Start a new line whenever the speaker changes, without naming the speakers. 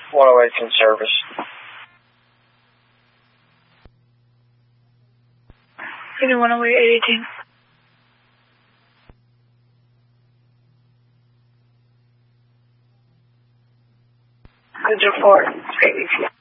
108's in service.
Unit 108, 818. Good report. 818.